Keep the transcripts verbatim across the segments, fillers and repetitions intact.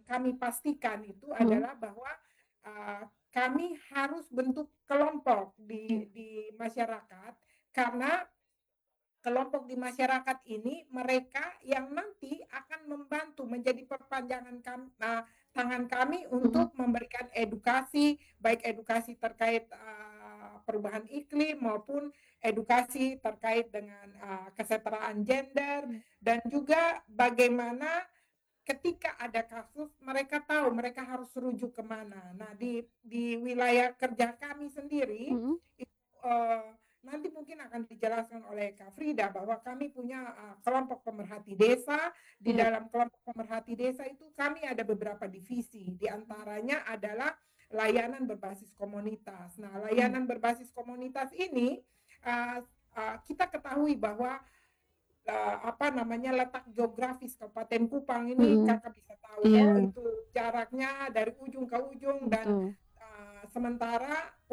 kami pastikan itu Mhm. adalah bahwa, eee, kami harus bentuk kelompok Iya. di di masyarakat, karena kelompok di masyarakat ini mereka yang nanti akan membantu menjadi perpanjangan kam eee, tangan kami Mhm. untuk memberikan edukasi, baik edukasi terkait, eee, perubahan iklim maupun edukasi terkait dengan, eee, kesetaraan gender Mmm. dan juga bagaimana ketika ada kasus mereka tahu mereka harus rujuk ke mana. Nah, di di wilayah kerja kami sendiri, Mhm. it eee, nanti mungkin akan dijelaskan oleh Kak Frida bahwa kami punya, eee, kelompok pemerhati desa. Di Iya. dalam kelompok pemerhati desa itu kami ada beberapa divisi, di antaranya adalah layanan berbasis komunitas. Nah, Mmm. layanan berbasis komunitas ini, eee eee, kita ketahui bahwa, eee, apa namanya, letak geografis Kabupaten Kupang ini Mhm. Kakak bisa tahu toh Iya. itu jaraknya dari ujung ke ujung dan, Betul. eee, sementara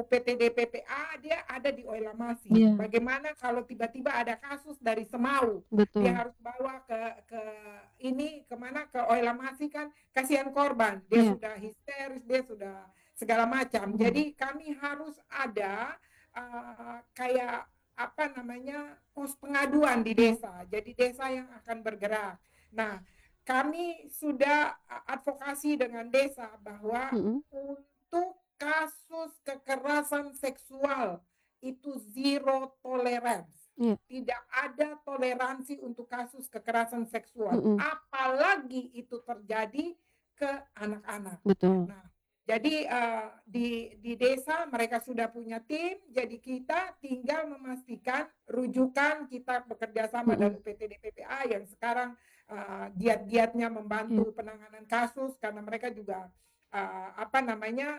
UPTD-PPA dia ada di Oilamasi. Iya. Bagaimana kalau tiba-tiba ada kasus dari Semau, dia Betul. harus bawa ke ke ini, ke mana, ke Oilamasi kan kasihan korban, dia Iya. sudah histeris, dia sudah segala macam. Iya. Jadi kami harus ada, eee, kayak apa namanya, pos pengaduan di Iya. desa, jadi desa yang akan bergerak. Nah, kami sudah a advokasi dengan desa bahwa Mhm. untuk kasus kekerasan seksual itu zero tolerance, Iya. tidak ada toleransi untuk kasus kekerasan seksual, Mhm. apalagi itu terjadi ke anak-anak. Betul. Nah, jadi, eee, di di desa mereka sudah punya tim, jadi kita tinggal memastikan rujukan, kita bekerja sama Mhm. dengan UPTD-PPA yang sekarang, eee, giat-giatnya Iya. membantu penanganan kasus karena mereka juga, eee, apa namanya,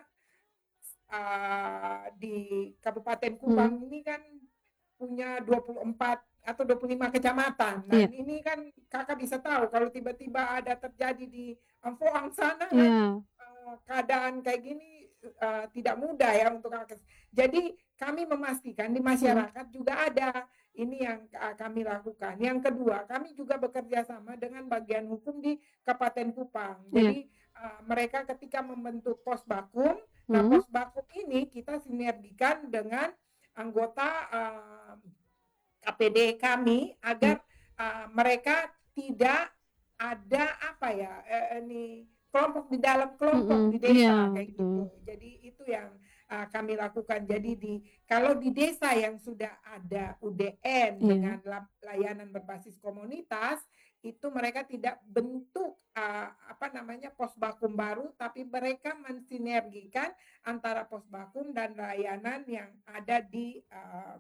eee, di Kabupaten Kupang Mhm. ini kan punya dua puluh empat atau dua puluh lima kecamatan. Nah, Iya. ini kan Kakak bisa tahu kalau tiba-tiba ada terjadi di Ampoang sana kan, Iya. eee, keadaan kayak gini, eee, tidak mudah ya untuk akses. Jadi kami memastikan di Mhm. masyarakat juga ada, ini yang, eee, kami lakukan. Yang kedua, kami juga bekerja sama dengan bagian hukum di Kabupaten Kupang. Iya. Jadi, eee, mereka ketika membentuk Posbakum, nah Mhm. Posbakum ini kita sinergikan dengan anggota, eee, K P D kami Iya. agar, eee, mereka tidak ada apa ya, eee, ini kelompok di dalam kelompok di Mhm. Iya, desa kayak gitu. betul. Jadi itu yang, eee, kami lakukan. Jadi di kalau di desa yang sudah ada U D N Iya. dengan lap layanan berbasis komunitas, itu mereka tidak bentuk, eee, apa namanya, Posbakum baru, tapi mereka mensinergikan antara Posbakum dan layanan yang ada di, mmm,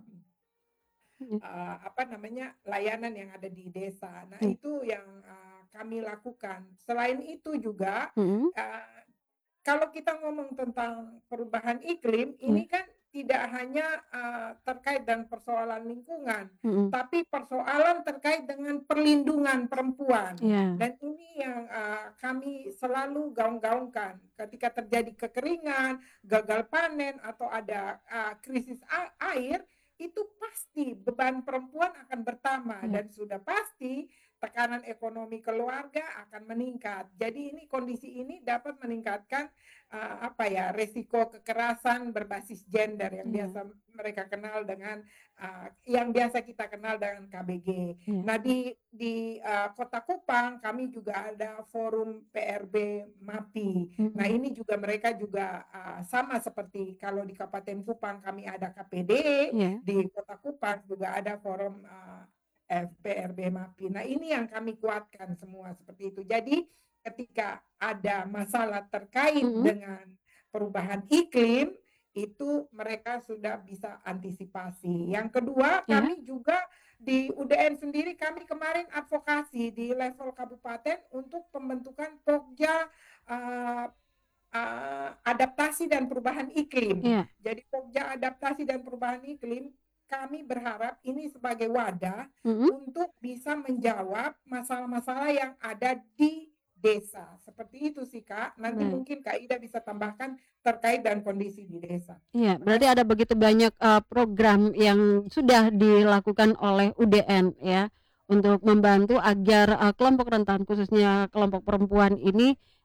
Mhm. eee, apa namanya, layanan yang ada di desa. Nah, Iya. itu yang, eee, kami lakukan. Selain itu juga, Mhm. eee, kalau kita ngomong tentang perubahan iklim, Iya. ini kan tidak hanya, eee, terkait dengan persoalan lingkungan, Mhm. tapi persoalan terkait dengan perlindungan perempuan. Iya. Dan ini yang, eee, kami selalu gaung-gaungkan. Ketika terjadi kekeringan, gagal panen, atau ada, eee, krisis a air, itu pasti beban perempuan akan bertambah Iya. dan sudah pasti tekanan ekonomi keluarga akan meningkat. Jadi ini kondisi ini dapat meningkatkan, eee, apa ya, resiko kekerasan berbasis gender yang Iya. biasa mereka kenal dengan, eee, yang biasa kita kenal dengan K B G. Iya. Nah, di di, eee, Kota Kupang kami juga ada forum P R B MAPI. Nah, Mhm. ini juga mereka juga, eee, sama seperti kalau di Kabupaten Kupang kami ada K P D, Iya. di Kota Kupang juga ada forum, eee, F P R B MAPI. Nah, ini yang kami kuatkan semua seperti itu. Jadi ketika ada masalah terkait Mhm. dengan perubahan iklim, itu mereka sudah bisa antisipasi. Yang kedua, Iya. kami juga di U D N sendiri kami kemarin advokasi di level kabupaten untuk pembentukan Pokja, eee eee, adaptasi dan perubahan iklim. Iya. Jadi Pokja adaptasi dan perubahan iklim, kami berharap ini sebagai wadah Mhm. untuk bisa menjawab masalah-masalah yang ada di desa. Seperti itu sih, Kak. Nanti Baik. mungkin Kak Ida bisa tambahkan terkait dengan kondisi di desa. Iya, berarti Makasih. ada begitu banyak, eee, program yang sudah dilakukan oleh U D N ya, untuk membantu agar, eee, kelompok rentan khususnya kelompok perempuan ini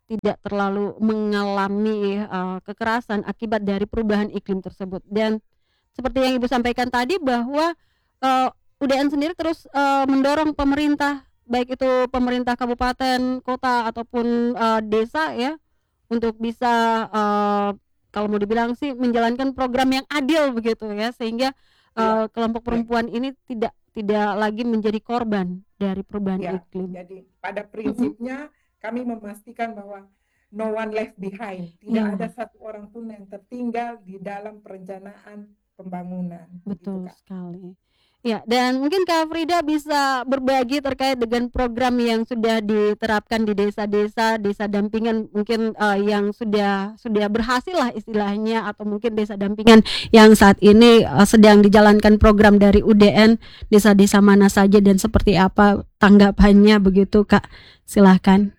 tidak terlalu mengalami, eee, kekerasan akibat dari perubahan iklim tersebut. Dan seperti yang Ibu sampaikan tadi bahwa, eee, U D N sendiri terus, eee, mendorong pemerintah, baik itu pemerintah kabupaten, kota, ataupun, eee, desa ya, untuk bisa, eee, kalau mau dibilang sih menjalankan program yang adil begitu ya, sehingga, Iya, eee, kelompok iya. perempuan ini tidak tidak lagi menjadi korban dari perubahan Ya, iklim. jadi pada Mhm. prinsipnya kami memastikan bahwa no one left behind, tidak ada Iya. satu orang pun yang tertinggal di dalam perencanaan pembangunan, begitu Betul Kak. sekali. Ya, dan mungkin Kak Frida bisa berbagi terkait dengan program yang sudah diterapkan di desa-desa, desa dampingan mungkin, eee, yang sudah sudah berhasil lah istilahnya, atau mungkin desa dampingan yang saat ini, eee, sedang dijalankan program dari U D N, desa-desa mana saja dan seperti apa tanggapannya begitu Kak? Silahkan.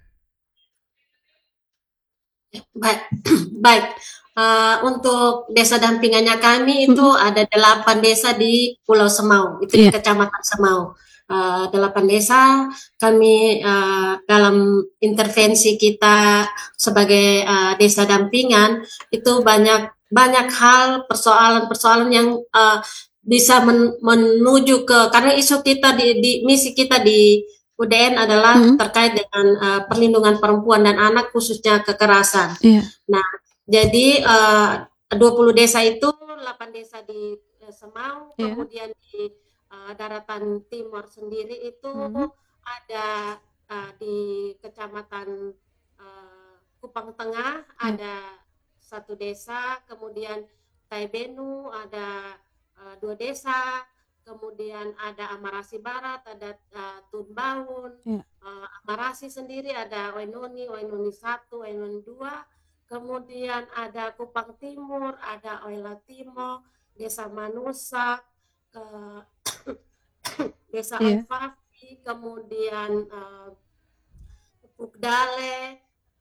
Baik, baik. Uh, untuk desa dampingannya kami itu Mhm. ada delapan desa di Pulau Semau, itu di Iya. Kecamatan Semau. Uh, delapan desa kami uh, dalam intervensi kita sebagai uh, desa dampingan itu banyak banyak hal persoalan-persoalan yang uh, bisa men, menuju ke, karena isu kita di, di misi kita di U D N adalah Mhm. terkait dengan uh, perlindungan perempuan dan anak khususnya kekerasan. Iya. Nah, jadi uh, dua puluh desa itu, delapan desa di uh, Semau, Iya. kemudian di uh, daratan timur sendiri itu Mhm. ada uh, di Kecamatan uh, Kupang Tengah Iya. ada satu desa, kemudian Taibenu ada uh, dua desa, kemudian ada Amarasi Barat, ada uh, Tunbaun, Iya. uh, Amarasi sendiri ada Wainoni, Wainoni satu, Wainoni dua, kemudian ada Kupang Timur, ada Oila Timo, Desa Manusa, uh, Desa Iya. Alfafi, kemudian uh, Pugdale,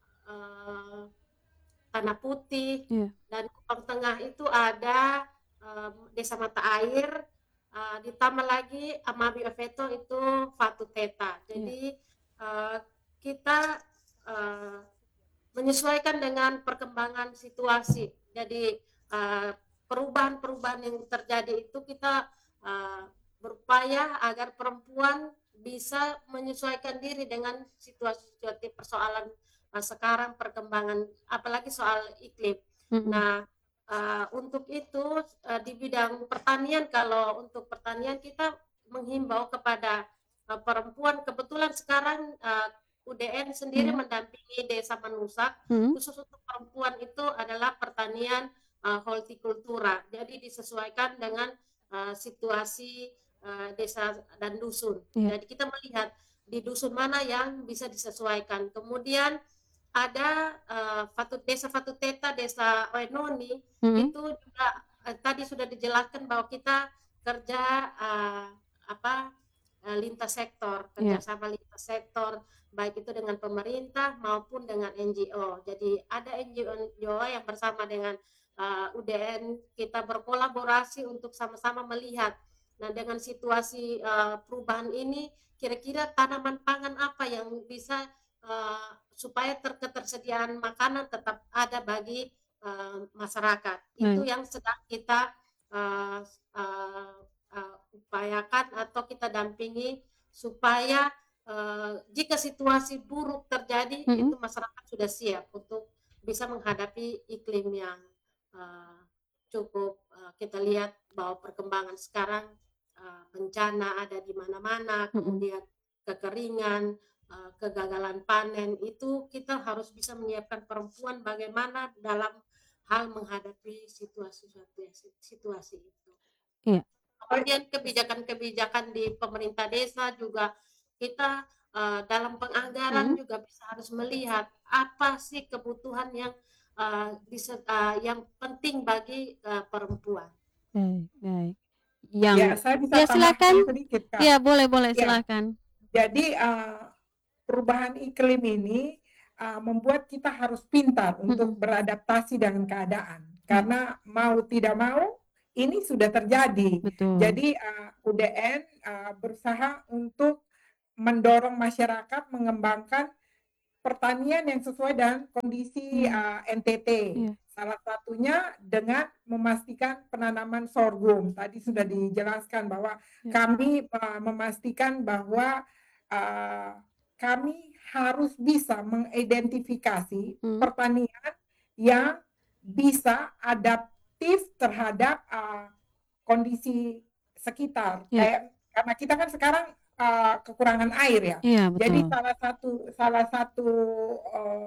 uh, Tanah Putih, Iya. dan Kupang Tengah itu ada uh, Desa Mata Air, uh, ditambah lagi Amabi Aveto itu Fatu Teta. Jadi uh, kita uh, menyesuaikan dengan perkembangan situasi. Jadi uh, perubahan-perubahan yang terjadi itu kita uh, berupaya agar perempuan bisa menyesuaikan diri dengan situasi-situasi persoalan uh, sekarang, perkembangan apalagi soal iklim. Mhm. Nah, uh, untuk itu uh, di bidang pertanian, kalau untuk pertanian kita menghimbau kepada uh, perempuan, kebetulan sekarang uh, U D N sendiri Iya. mendampingi Desa Manusa, Mhm. khusus untuk perempuan itu adalah pertanian uh, hortikultura. Jadi disesuaikan dengan uh, situasi uh, desa dan dusun. Iya. Jadi kita melihat di dusun mana yang bisa disesuaikan. Kemudian ada uh, Fatu, Desa Fatu Teta, Desa Wainoni, Mhm. itu juga uh, tadi sudah dijelaskan bahwa kita kerja uh, apa uh, lintas sektor, Iya. kerjasama lintas sektor, baik itu dengan pemerintah maupun dengan N G O. Jadi ada N G O yang bersama dengan uh, U D N, kita berkolaborasi untuk sama-sama melihat. Nah, dengan situasi uh, perubahan ini, kira-kira tanaman pangan apa yang bisa uh, supaya ter- ketersediaan makanan tetap ada bagi uh, masyarakat. Itu Baik. yang sedang kita uh, uh, uh, upayakan atau kita dampingi supaya Uh, jika situasi buruk terjadi, Mhm. itu masyarakat sudah siap untuk bisa menghadapi iklim yang uh, cukup uh, kita lihat bahwa perkembangan sekarang uh, bencana ada di mana-mana, Mhm. kemudian kekeringan, uh, kegagalan panen, itu kita harus bisa menyiapkan perempuan bagaimana dalam hal menghadapi situasi situasi itu. Iya. Kemudian kebijakan-kebijakan di pemerintah desa juga kita uh, dalam penganggaran Mhm. juga bisa harus melihat apa sih kebutuhan yang uh, bisa, uh, yang penting bagi uh, perempuan. Baik, baik. Ya, Yang saya bisa ya silakan. tambahkan sedikit, Kak. Ya, boleh boleh Ya, silakan. jadi uh, perubahan iklim ini uh, membuat kita harus pintar untuk Mhm. beradaptasi dengan keadaan. Baik. Karena mau tidak mau ini sudah terjadi. Betul. Jadi uh, U D N uh, berusaha untuk mendorong masyarakat mengembangkan pertanian yang sesuai dengan kondisi Hmm. uh, N T T. Iya. Salah satunya dengan memastikan penanaman sorghum. Tadi sudah dijelaskan bahwa Ya. kami uh, memastikan bahwa uh, kami harus bisa mengidentifikasi Hmm. pertanian yang bisa adaptif terhadap uh, kondisi sekitar. Ya. Kayak karena kita kan sekarang uh, kekurangan air ya. Iya, Jadi betul. salah satu salah satu uh,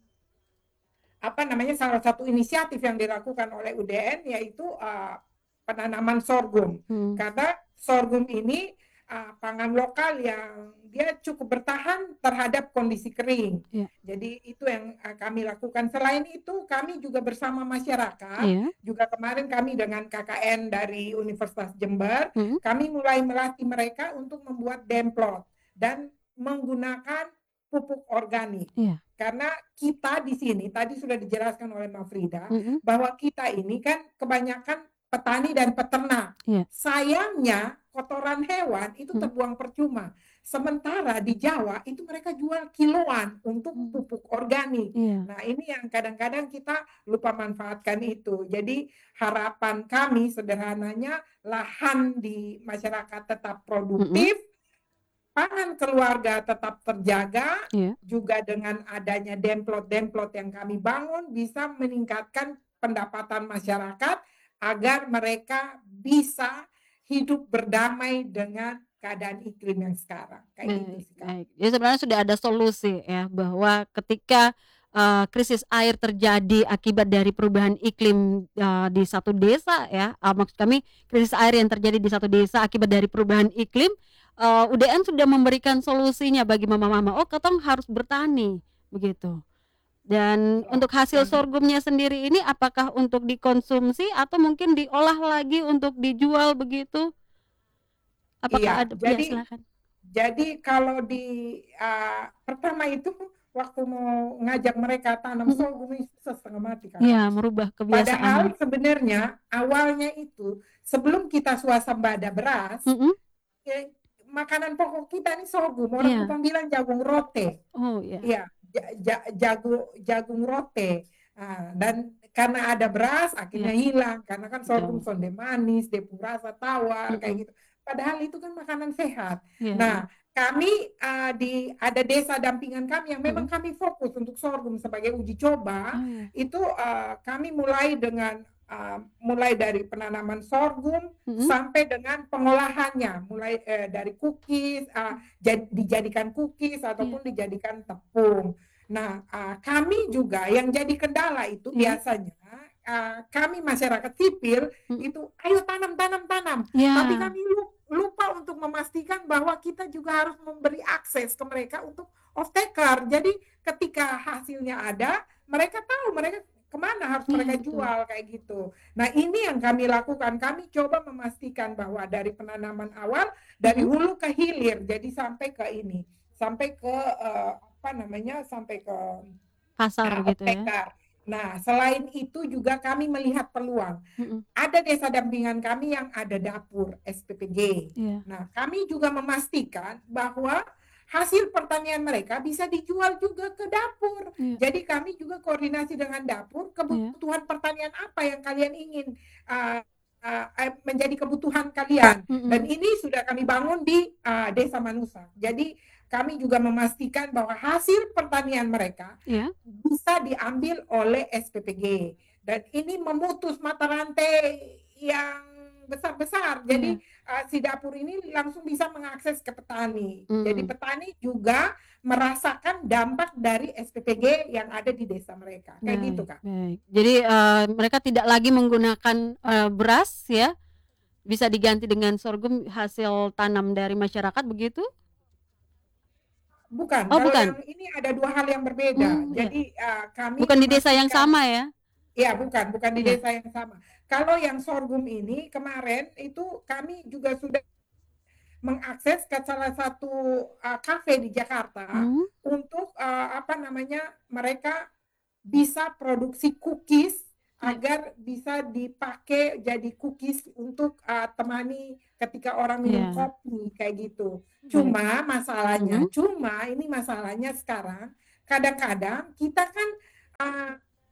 apa namanya salah satu inisiatif yang dilakukan oleh U D N yaitu uh, penanaman sorghum. Hmm. Karena sorghum ini uh, pangan lokal yang dia cukup bertahan terhadap kondisi kering. Ya. Jadi itu yang uh, kami lakukan. Selain itu kami juga bersama masyarakat, Iya. juga kemarin kami dengan K K N dari Universitas Jember, Hmm. kami mulai melatih mereka untuk membuat demplot dan menggunakan pupuk organik. Iya. Karena kita di sini tadi sudah dijelaskan oleh Mbak Frida Mm-mm. bahwa kita ini kan kebanyakan petani dan peternak. Iya. Sayangnya kotoran hewan itu Hmm. terbuang percuma. Sementara di Jawa itu mereka jual kiloan untuk Hmm. pupuk organik. Iya. Nah, ini yang kadang-kadang kita lupa manfaatkan itu. Jadi harapan kami sederhananya lahan di masyarakat tetap produktif, pangan keluarga tetap terjaga, Iya. juga dengan adanya demplot-demplot yang kami bangun bisa meningkatkan pendapatan masyarakat agar mereka bisa hidup berdamai dengan keadaan iklim yang sekarang. Kayak gitu Baik, sih, Kak. baik. Jadi sebenarnya sudah ada solusi ya bahwa ketika uh, krisis air terjadi akibat dari perubahan iklim uh, di satu desa ya, uh, maksud kami krisis air yang terjadi di satu desa akibat dari perubahan iklim, uh, U D N sudah memberikan solusinya bagi mama-mama. Oh, ketong harus bertani begitu. Dan untuk hasil Dan sorghumnya sendiri ini apakah untuk dikonsumsi atau mungkin diolah lagi untuk dijual begitu? Apakah iya, ada? Ya, jadi silakan. jadi kalau di uh, pertama itu waktu mau ngajak mereka tanam Mm-mm. sorghum itu susah setengah mati, Kakak. Iya, merubah Padahal kebiasaan. sebenarnya awalnya itu sebelum kita swasembada beras, Mm-mm. ya, makanan pokok kita ini sorghum. Orang Iya. Kupang bilang jagung rote. Oh iya. Iya, ja- ja- jagung jagung rote. Nah, dan karena ada beras akhirnya Iya, hilang karena kan sorghum betul. sonde manis, depur rasa tawar kayak Mm-mm. gitu. Padahal itu kan makanan sehat. Iya, iya. Nah, kami uh, di ada desa dampingan kami yang memang Mm-mm. kami fokus untuk sorghum sebagai uji coba. Oh iya. Itu uh, kami mulai dengan uh, mulai dari penanaman sorghum Mm-mm. sampai dengan pengolahannya, mulai eh, dari cookies, uh, jad- dijadikan cookies Iya. ataupun dijadikan tepung. Nah, uh, kami juga yang jadi kendala itu Iya. biasanya uh, kami masyarakat sipil Mm. itu ayo tanam tanam tanam, tapi Iya. kami lu- lupa untuk memastikan bahwa kita juga harus memberi akses ke mereka untuk off taker. Jadi ketika hasilnya ada, mereka tahu mereka kemana harus Iya, mereka betul. jual kayak gitu. Nah, ini yang kami lakukan. Kami coba memastikan bahwa dari penanaman awal dari Mm-mm. hulu ke hilir, jadi sampai ke ini, sampai ke uh, apa namanya, sampai ke Pasar uh, gitu ya. off-taker. Nah, selain itu juga kami melihat peluang. Mm-mm. Ada desa dampingan kami yang ada dapur S P P G. Iya. Nah, kami juga memastikan bahwa hasil pertanian mereka bisa dijual juga ke dapur. Iya. Jadi kami juga koordinasi dengan dapur, Iya. kebutuhan pertanian apa yang kalian ingin uh, uh, uh, menjadi kebutuhan kalian. Dan Mm-mm. ini sudah kami bangun di uh, Desa Manusa. Jadi kami juga memastikan bahwa hasil pertanian mereka Iya. bisa diambil oleh S P P G. Dan ini memutus mata rantai yang besar-besar. Jadi Iya. uh, si dapur ini langsung bisa mengakses ke petani. Jadi Mm. petani juga merasakan dampak dari S P P G yang ada di desa mereka. Kayak gitu, Baik, Kak. baik. Jadi uh, mereka tidak lagi menggunakan uh, beras ya, bisa diganti dengan sorghum hasil tanam dari masyarakat begitu? Bukan, Oh, kalau bukan. yang ini ada dua hal yang berbeda. Hmm, iya. Jadi uh, kami Bukan di desa yang memastikan, sama ya? ya bukan, bukan di Iya. desa yang sama. Kalau yang sorghum ini kemarin itu kami juga sudah mengakses ke salah satu uh, kafe di Jakarta Hmm. untuk uh, apa namanya mereka bisa produksi cookies Iya. agar bisa dipakai jadi cookies untuk uh, temani ketika orang minum Iya. kopi kayak gitu. Baik. Cuma masalahnya, Mm-mm. cuma ini masalahnya sekarang kadang-kadang kita kan uh,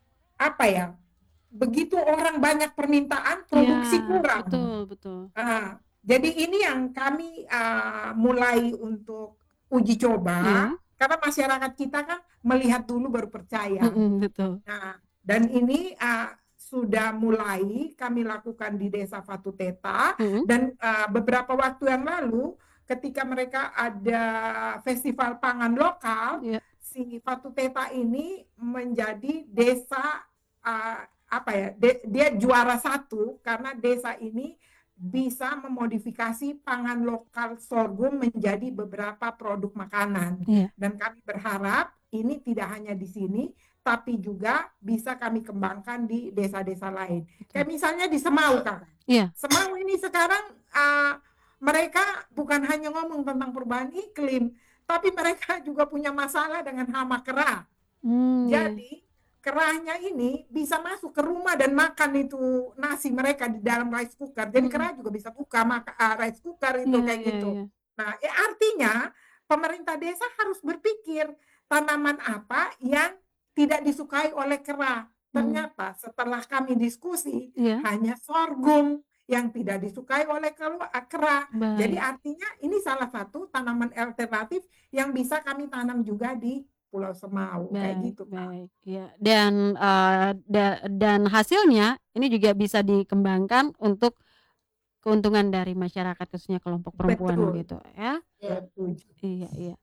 apa ya, begitu orang banyak permintaan, produksi Iya, kurang. betul betul. Uh, jadi ini yang kami uh, mulai untuk uji coba, Iya. karena masyarakat kita kan melihat dulu baru percaya. Mm-mm, betul. Nah, dan ini uh, sudah mulai kami lakukan di Desa Fatu Teta, Mm-mm. dan uh, beberapa waktu yang lalu ketika mereka ada festival pangan lokal, Iya. si Fatu Teta ini menjadi desa uh, apa ya, de- dia juara satu karena desa ini bisa memodifikasi pangan lokal sorghum menjadi beberapa produk makanan. Iya. Dan kami berharap ini tidak hanya di sini, tapi juga bisa kami kembangkan di desa-desa lain. Betul. Kayak misalnya di Semau, Kak. Iya. Semau ini sekarang uh, mereka bukan hanya ngomong tentang perubahan iklim, tapi mereka juga punya masalah dengan hama kera. Hmm, iya. Jadi kerahnya ini bisa masuk ke rumah dan makan itu nasi mereka di dalam rice cooker. Jadi Mm-mm. kerah juga bisa buka maka, uh, rice cooker itu Iya, kayak iya, gitu. iya. Nah, ya artinya pemerintah desa harus berpikir tanaman apa yang tidak disukai oleh kera. Ternyata setelah kami diskusi, Iya. hanya sorghum yang tidak disukai oleh kera. Jadi Baik. artinya ini salah satu tanaman alternatif yang bisa kami tanam juga di Pulau Semau, kayak Baik, gitu, Kak. baik, ya. Dan uh, da dan hasilnya ini juga bisa dikembangkan untuk keuntungan dari masyarakat khususnya kelompok perempuan Betul. gitu ya. Setuju. Iya, iya.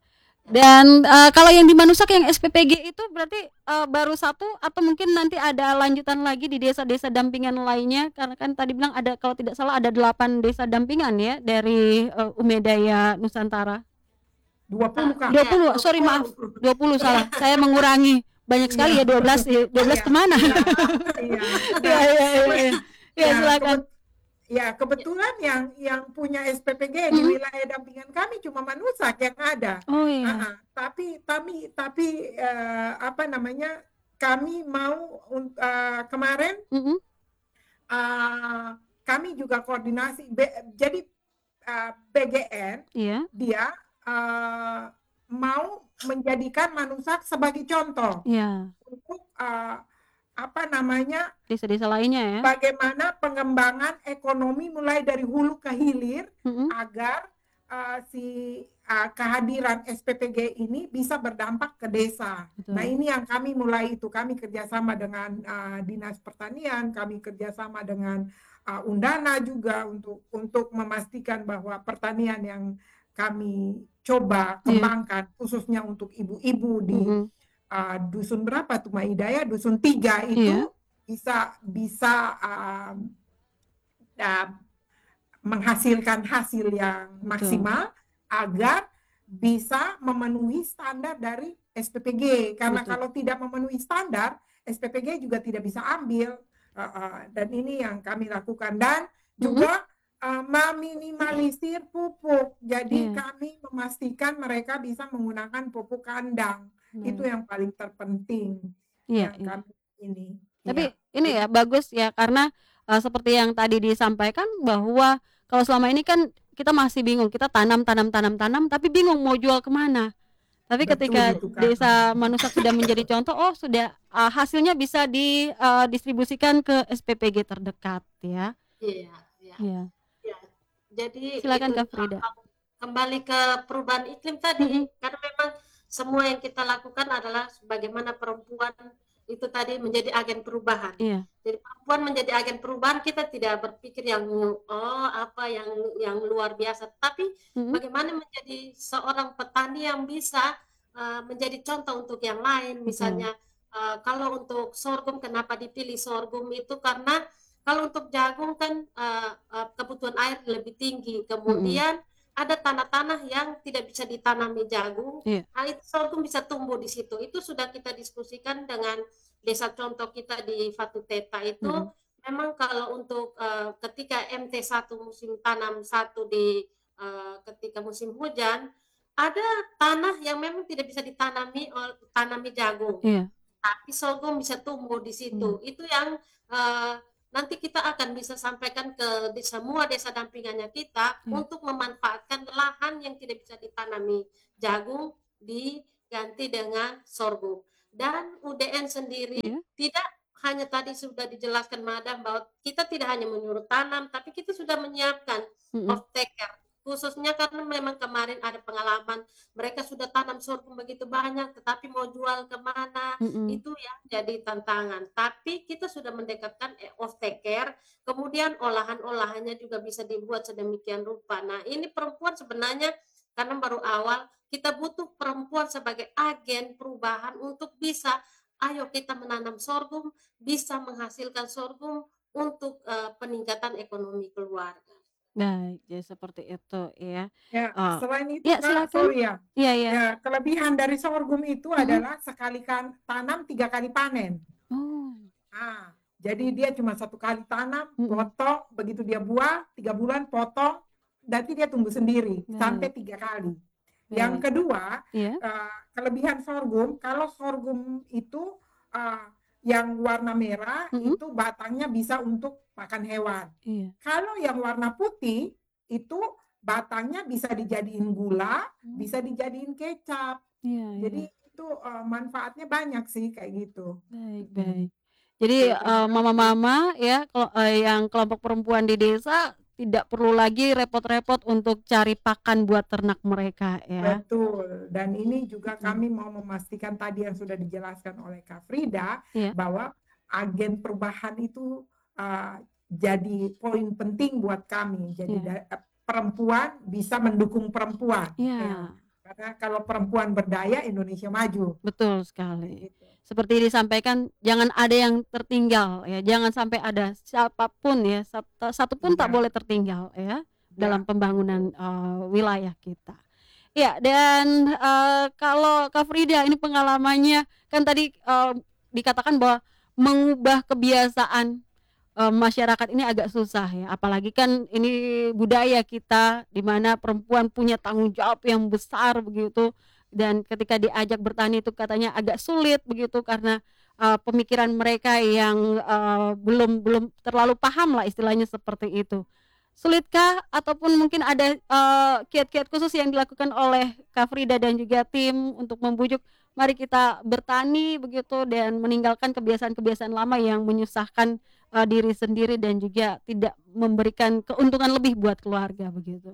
Dan uh, kalau yang di Manusak yang S P P G itu berarti uh, baru satu atau mungkin nanti ada lanjutan lagi di desa-desa dampingan lainnya, karena kan tadi bilang ada, kalau tidak salah ada delapan desa dampingan ya dari uh, Umedaya Nusantara. dua puluh, Kak. dua puluh, sorry maaf, dua puluh salah. Saya mengurangi. Banyak sekali ya, dua belas ya. dua belas Iya, kemana? iya. Iya, iya, iya, iya. Ya, Ya, silakan. kebet- ya, kebetulan yang yang punya S P P G di Mm-mm. wilayah dampingan kami cuma Manusak yang ada. Oh iya. Uh-uh. Tapi tapi tapi uh, apa namanya? Kami mau uh, kemarin Mm-mm. uh, kami juga koordinasi. Be- jadi uh, B G N Iya. dia uh, mau menjadikan Manusak sebagai contoh Iya. untuk uh, apa namanya, Desa-desa lainnya ya. bagaimana pengembangan ekonomi mulai dari hulu ke hilir, Mm-mm. agar uh, si uh, kehadiran S P P G ini bisa berdampak ke desa. Betul. Nah, ini yang kami mulai itu, kami kerjasama dengan uh, Dinas Pertanian, kami kerjasama dengan uh, Undana juga untuk untuk memastikan bahwa pertanian yang kami coba Iya. kembangkan khususnya untuk ibu-ibu di Mm-mm. uh, dusun berapa tuh Mbak Hidayah, dusun tiga itu Iya. bisa bisa uh, uh, menghasilkan hasil yang Betul. maksimal agar bisa memenuhi standar dari S P P G. Karena Betul. kalau tidak memenuhi standar, S P P G juga tidak bisa ambil. Uh, uh, dan ini yang kami lakukan, dan Mm-mm. juga uh, meminimalisir pupuk. Jadi Iya. kami memastikan mereka bisa menggunakan pupuk kandang. Itu Baik. yang paling terpenting Iya, yang iya. kami ini. Tapi Ya. ini ya bagus ya, karena uh, seperti yang tadi disampaikan bahwa kalau selama ini kan kita masih bingung, kita tanam tanam tanam tanam tapi bingung mau jual kemana. Tapi Betul ketika itu, Kak. Desa Manusak sudah menjadi contoh, oh sudah uh, hasilnya bisa didistribusikan ke S P P G terdekat ya. Iya, iya. Iya. Ya, jadi Silakan itu Kak Frida. uh, kembali ke perubahan iklim tadi, Mm-mm. karena memang semua yang kita lakukan adalah bagaimana perempuan itu tadi menjadi agen perubahan. Iya. Jadi perempuan menjadi agen perubahan, kita tidak berpikir yang oh apa yang yang luar biasa, tapi Mm-mm. bagaimana menjadi seorang petani yang bisa uh, menjadi contoh untuk yang lain. Betul. Misalnya uh, kalau untuk sorghum, kenapa dipilih sorghum itu karena kalau untuk jagung kan uh, uh, kebutuhan air lebih tinggi, kemudian ada tanah-tanah yang tidak bisa ditanami jagung, Iya. nah itu sorghum bisa tumbuh di situ. Itu sudah kita diskusikan dengan desa contoh kita di Fatu Teta itu. Mm-mm. Memang kalau untuk uh, ketika M T satu musim tanam satu di uh, ketika musim hujan, ada tanah yang memang tidak bisa ditanami ol- tanami jagung, Iya. tapi sorghum bisa tumbuh di situ. Iya. Itu yang uh, nanti kita akan bisa sampaikan ke di semua desa dampingannya kita Iya. untuk memanfaatkan lahan yang tidak bisa ditanami jagung di ganti dengan sorghum. Dan U D N sendiri Iya. tidak hanya tadi sudah dijelaskan Madam bahwa kita tidak hanya menyuruh tanam, tapi kita sudah menyiapkan Mhm. off taker. Khususnya karena memang kemarin ada pengalaman mereka sudah tanam sorghum begitu banyak, tetapi mau jual ke mana, Mhm. itu yang jadi tantangan. Tapi kita sudah mendekatkan eh, off taker, kemudian olahan-olahannya juga bisa dibuat sedemikian rupa. Nah, ini perempuan sebenarnya karena baru awal, kita butuh perempuan sebagai agen perubahan untuk bisa, ayo kita menanam sorghum, bisa menghasilkan sorghum untuk eh, peningkatan ekonomi keluarga. Baik, jadi seperti itu ya. Ya, Oh, selain itu ya Kak, silakan. sorry ya. Iya iya. Ya, kelebihan dari sorghum itu Mhm. adalah sekali kan tanam tiga kali panen. Oh. Ah, jadi dia cuma satu kali tanam, Mhm. potong, begitu dia buah, tiga bulan potong, nanti dia tumbuh sendiri sampai Baik. tiga kali. Yang Baik. kedua, Iya. eh, kelebihan sorghum, kalau sorghum itu eh, yang warna merah Mhm. itu batangnya bisa untuk pakan hewan. Iya. Kalau yang warna putih itu batangnya bisa dijadiin gula, Hmm. bisa dijadiin kecap. Iya Jadi iya. itu eh, manfaatnya banyak sih kayak gitu. Baik Mm-mm. baik. Jadi, Oke, terima eee, kasih. mama-mama ya, kelo eee, yang kelompok perempuan di desa tidak perlu lagi repot-repot untuk cari pakan buat ternak mereka ya. Betul, dan ini juga Mhm. kami mau memastikan tadi yang sudah dijelaskan oleh Kak Frida, Iya. bahwa agen perubahan itu uh, jadi poin penting buat kami. Jadi Iya. da- eh, perempuan bisa mendukung perempuan, ya. Iya. Karena kalau perempuan berdaya, Indonesia maju. Betul Kayak sekali. gitu. Seperti disampaikan, jangan ada yang tertinggal ya, jangan sampai ada siapapun ya, sat satu pun tak Iya, boleh tertinggal ya, dalam iya, pembangunan, betul. eee, wilayah kita. Ya dan, eee, kalau Kak Frida ini pengalamannya, kan tadi, eee, dikatakan bahwa mengubah kebiasaan, eee, masyarakat ini agak susah ya, apalagi kan ini budaya kita, di mana perempuan punya tanggung jawab yang besar begitu, dan ketika diajak bertani itu katanya agak sulit begitu karena, eee, pemikiran mereka yang, eee, belum belum terlalu paham lah istilahnya seperti itu. Sulitkah ataupun mungkin ada, eee, kiat-kiat khusus yang dilakukan oleh Kak Frida dan juga tim untuk membujuk, mari kita bertani begitu dan meninggalkan kebiasaan-kebiasaan lama yang menyusahkan, eee, diri sendiri dan juga tidak memberikan keuntungan lebih buat keluarga begitu?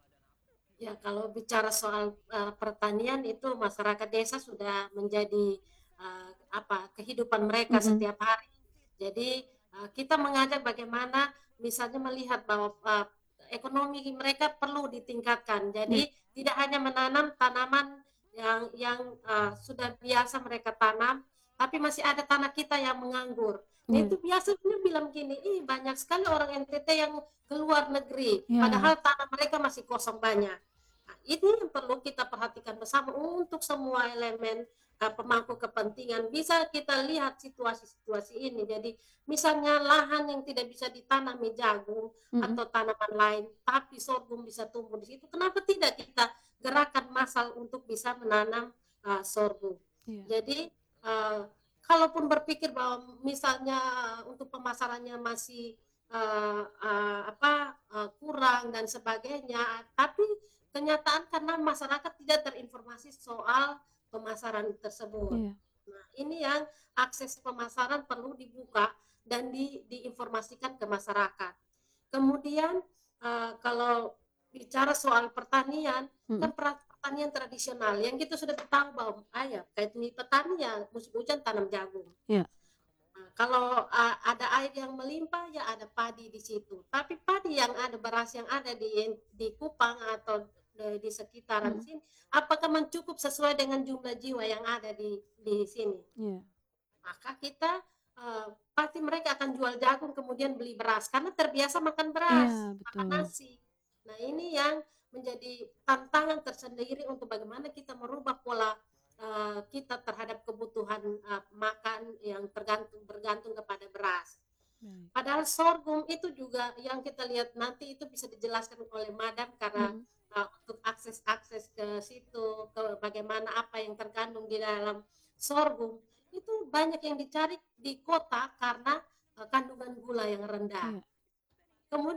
Ya, kalau bicara soal uh, pertanian itu masyarakat desa sudah menjadi uh, apa kehidupan mereka Mhm. setiap hari. Jadi uh, kita mengajak bagaimana misalnya melihat bahwa uh, ekonomi mereka perlu ditingkatkan. Iya. Jadi tidak hanya menanam tanaman yang yang uh, sudah biasa mereka tanam, tapi masih ada tanah kita yang menganggur. Nah Iya. itu biasanya bilang gini, ih banyak sekali orang N T T yang keluar negeri, Iya. padahal tanah mereka masih kosong banyak. Nah, ini yang perlu kita perhatikan bersama untuk semua elemen uh, pemangku kepentingan. Bisa kita lihat situasi-situasi ini. Jadi, misalnya lahan yang tidak bisa ditanami jagung Mhm. atau tanaman lain, tapi sorghum bisa tumbuh di situ. Kenapa tidak kita gerakan massal untuk bisa menanam uh, sorghum? Iya. Jadi, uh, kalaupun berpikir bahwa misalnya untuk pemasarannya masih uh, uh, apa uh, kurang dan sebagainya, tapi kenyataan karena masyarakat tidak terinformasi soal pemasaran tersebut. Iya. Nah, ini yang akses pemasaran perlu dibuka dan di, diinformasikan ke masyarakat. Kemudian uh, kalau bicara soal pertanian, Mhm. kan pertanian tradisional yang kita sudah tahu bahwa ayah kayak ini petani ya musim hujan tanam jagung. Iya. Nah, kalau uh, ada air yang melimpah ya ada padi di situ. Tapi padi yang ada beras yang ada di di Kupang atau di, di sekitaran Mhm. sini, apakah mencukup sesuai dengan jumlah jiwa yang ada di di sini? Iya. Maka kita uh, pasti mereka akan jual jagung kemudian beli beras karena terbiasa makan beras, Iya, makan betul. nasi. Nah ini yang menjadi tantangan tersendiri untuk bagaimana kita merubah pola uh, kita terhadap kebutuhan uh, makan yang tergantung bergantung kepada beras. Baik. Padahal sorghum itu juga yang kita lihat nanti itu bisa dijelaskan oleh Madam karena Mhm. uh, untuk akses-akses ke situ, ke bagaimana apa yang terkandung di dalam sorghum itu banyak yang dicari di kota karena uh, kandungan gula yang rendah. Iya. Kemudian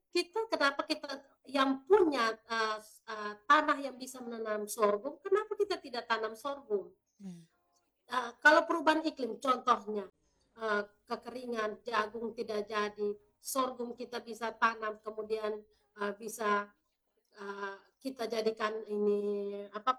kita kenapa kita yang punya uh, uh, tanah yang bisa menanam sorghum, kenapa kita tidak tanam sorghum? Hmm. Uh, kalau perubahan iklim, contohnya uh, kekeringan, jagung tidak jadi, sorghum kita bisa tanam, kemudian uh, bisa uh, kita jadikan ini apa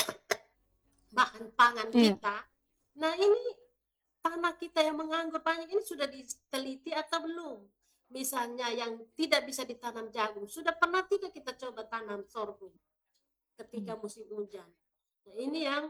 bahan pangan Iya. kita. Nah ini tanah kita yang menganggur banyak ini sudah diteliti atau belum? Misalnya yang tidak bisa ditanam jagung, sudah pernah tidak kita coba tanam sorghum ketika musim hujan? Nah ini yang,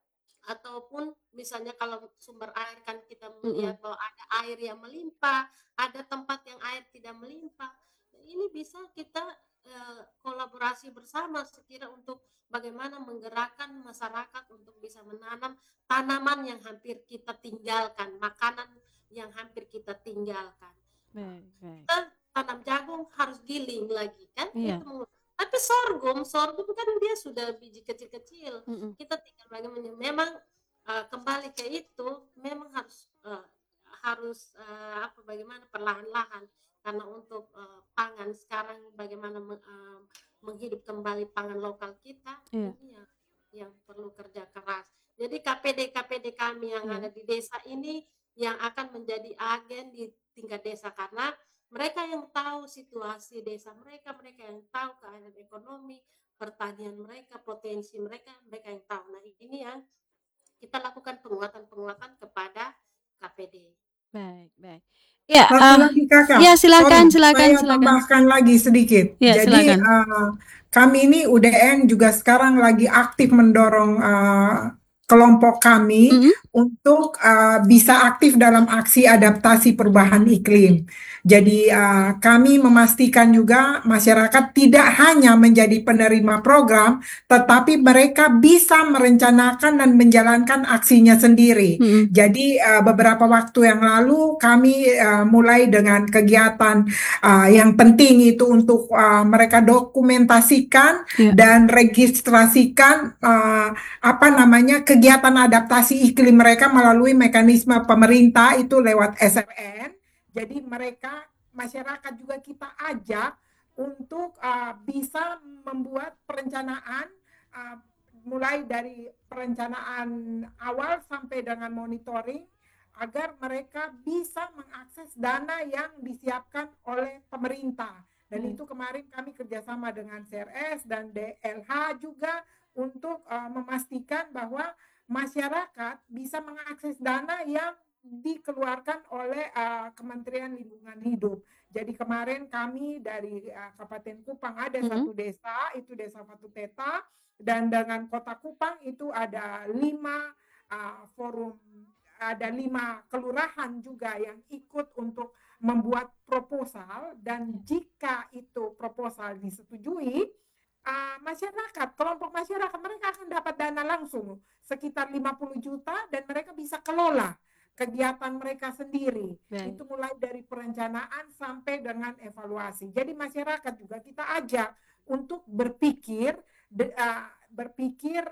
ataupun misalnya kalau sumber air kan kita melihat bahwa ada air yang melimpah, ada tempat yang air tidak melimpah. Nah, ini bisa kita eh, kolaborasi bersama sekira untuk bagaimana menggerakkan masyarakat untuk bisa menanam tanaman yang hampir kita tinggalkan, makanan yang hampir kita tinggalkan. Baik, baik. Kita tanam jagung harus giling lagi kan? Iya. Itu tapi sorghum, sorghum kan dia sudah biji kecil-kecil. Mm-mm. Kita tinggal bagaimana memang uh, kembali ke itu memang harus uh, harus uh, apa bagaimana perlahan-lahan karena untuk uh, pangan sekarang bagaimana uh, menghidup kembali pangan lokal kita Iya. ini yang yang perlu kerja keras. Jadi K P D K P D kami yang Iya. ada di desa ini yang akan menjadi agen di tingkat desa karena mereka yang tahu situasi desa mereka, mereka yang tahu keadaan ekonomi, pertanian mereka, potensi mereka, mereka yang tahu. Nah ini yang kita lakukan penguatan-penguatan kepada K P D. Baik, baik. Ya, Satu uh, lagi kakak, ya silakan, sorry, silakan, saya silakan. tambahkan lagi sedikit. Ya, Jadi silakan. uh, kami ini U D N juga sekarang lagi aktif mendorong uh, kelompok kami Mm-hmm. untuk uh, bisa aktif dalam aksi adaptasi perubahan iklim. Jadi uh, kami memastikan juga masyarakat tidak hanya menjadi penerima program, tetapi mereka bisa merencanakan dan menjalankan aksinya sendiri. Mm-hmm. Jadi uh, beberapa waktu yang lalu kami uh, mulai dengan kegiatan uh, yang penting itu untuk uh, mereka dokumentasikan Yeah. dan registrasikan uh, apa namanya kegiatan adaptasi iklim mereka melalui mekanisme pemerintah itu lewat S R N. Jadi mereka masyarakat juga kita ajak untuk uh, bisa membuat perencanaan uh, mulai dari perencanaan awal sampai dengan monitoring agar mereka bisa mengakses dana yang disiapkan oleh pemerintah. Dan Hmm. itu kemarin kami kerjasama dengan C R S dan D L H juga untuk uh, memastikan bahwa masyarakat bisa mengakses dana yang dikeluarkan oleh uh, Kementerian Lingkungan Hidup. Jadi kemarin kami dari uh, Kabupaten Kupang ada Mm-hmm. satu desa, itu Desa Fatu Teta, dan dengan Kota Kupang itu ada lima uh, forum, ada lima kelurahan juga yang ikut untuk membuat proposal, dan jika itu proposal disetujui, uh, masyarakat, kelompok masyarakat mereka akan dapat dana langsung sekitar lima puluh juta dan mereka bisa kelola kegiatan mereka sendiri. Baik. Itu mulai dari perencanaan sampai dengan evaluasi. Jadi masyarakat juga kita ajak untuk berpikir de, uh, berpikir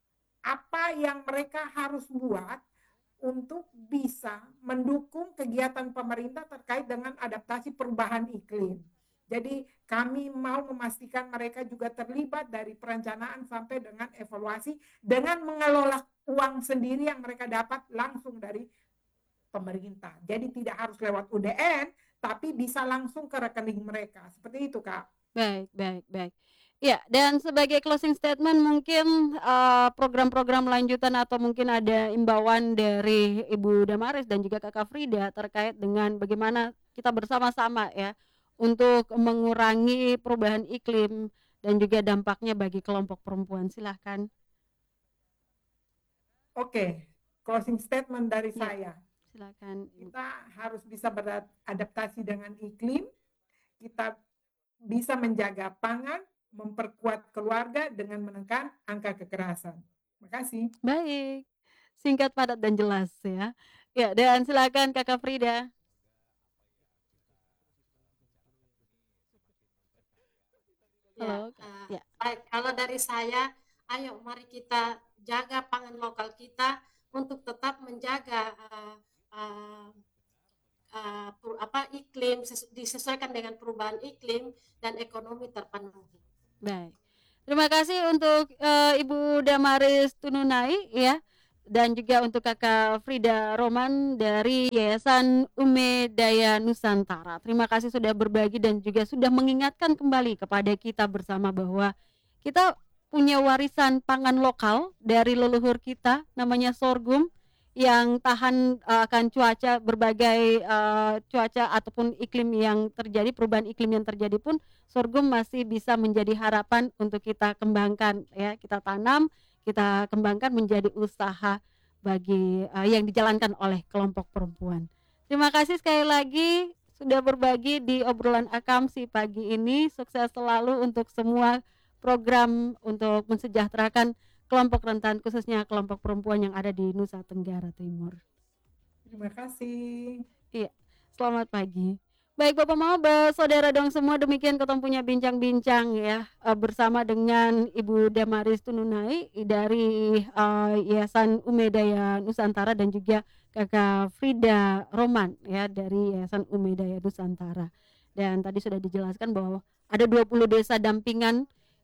apa yang mereka harus buat untuk bisa mendukung kegiatan pemerintah terkait dengan adaptasi perubahan iklim. Jadi kami mau memastikan mereka juga terlibat dari perencanaan sampai dengan evaluasi dengan mengelola uang sendiri yang mereka dapat langsung dari pemerintah. Jadi tidak harus lewat U D N, tapi bisa langsung ke rekening mereka. Seperti itu, Kak. Baik, baik, baik. Ya, dan sebagai closing statement mungkin uh, program-program lanjutan atau mungkin ada imbauan dari Ibu Damaris dan juga Kakak Frida terkait dengan bagaimana kita bersama-sama ya untuk mengurangi perubahan iklim dan juga dampaknya bagi kelompok perempuan. Silahkan. Oke, closing statement dari Ya. saya. Silakan. Kita harus bisa beradaptasi dengan iklim, kita bisa menjaga pangan, memperkuat keluarga dengan menekan angka kekerasan. Terima kasih. Baik, singkat, padat, dan jelas ya. Ya, dan silakan Kakak Frida. Ya, Halo. uh, Ya. baik. Kalau dari saya, ayo mari kita jaga pangan lokal kita untuk tetap menjaga uh, uh, uh, apa iklim iklim ses- disesuaikan dengan perubahan iklim dan ekonomi terpenuhi. Baik. Terima kasih untuk eh, Ibu Damaris Tununai ya, dan juga untuk Kakak Frida Roman dari Yayasan Ume Daya Nusantara. Terima kasih sudah berbagi dan juga sudah mengingatkan kembali kepada kita bersama bahwa kita punya warisan pangan lokal dari leluhur kita namanya sorghum yang tahan eh, akan cuaca berbagai eh, cuaca ataupun iklim yang terjadi, perubahan iklim yang terjadi pun sorghum masih bisa menjadi harapan untuk kita kembangkan ya, kita tanam, kita kembangkan menjadi usaha bagi uh, yang dijalankan oleh kelompok perempuan. Terima kasih sekali lagi sudah berbagi di obrolan Akamsi pagi ini. Sukses selalu untuk semua program untuk mensejahterakan kelompok rentan, khususnya kelompok perempuan yang ada di Nusa Tenggara Timur. Terima kasih. Iya, selamat pagi. Baik Bapak Maba, saudara dong semua, demikian kita punya bincang-bincang ya uh, bersama dengan Ibu Damaris Tununai dari uh, Yayasan Ume Daya Nusantara dan juga Kakak Frida Roman ya dari Yayasan Ume Daya Nusantara. Dan tadi sudah dijelaskan bahwa ada dua puluh desa dampingan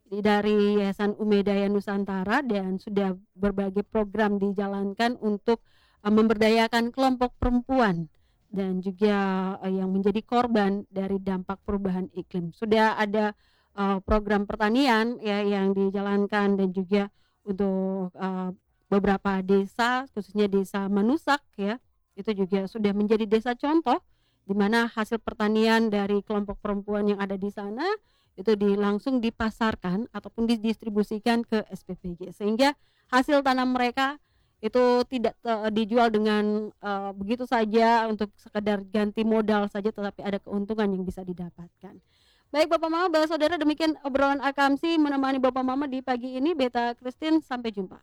dari Yayasan Ume Daya Nusantara dan sudah berbagai program dijalankan untuk uh, memberdayakan kelompok perempuan dan juga uh, yang menjadi korban dari dampak perubahan iklim. Sudah ada uh, program pertanian ya yang dijalankan dan juga untuk uh, beberapa desa khususnya desa Manusak ya, itu juga sudah menjadi desa contoh di mana hasil pertanian dari kelompok perempuan yang ada di sana itu di, langsung dipasarkan ataupun didistribusikan ke S P P G sehingga hasil tanam mereka itu tidak uh, dijual dengan uh, begitu saja untuk sekedar ganti modal saja, tetapi ada keuntungan yang bisa didapatkan. Baik Bapak Mama, Bapak Saudara, demikian obrolan Akamsi menemani Bapak Mama di pagi ini. Beta Christine, sampai jumpa.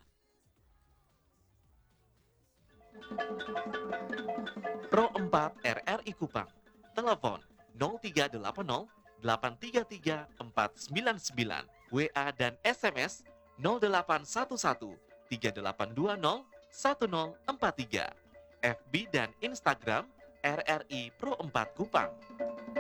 Pro empat R R I Kupang, telepon nol tiga delapan nol delapan tiga tiga empat sembilan sembilan, W A dan S M S nol delapan satu satu tiga delapan dua nol satu nol empat tiga, F B dan Instagram R R I Pro empat Kupang.